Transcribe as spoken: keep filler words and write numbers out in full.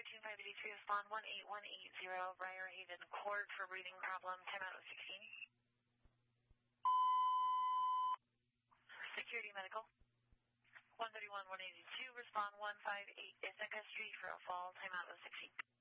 two five eight three, respond one eight one eight zero, Briar Haven Court for breathing problem, timeout oh sixteen. Security Medical. one thirty-one one eighty-two, respond one five eight Ithaca Street for a fall, timeout oh sixteen.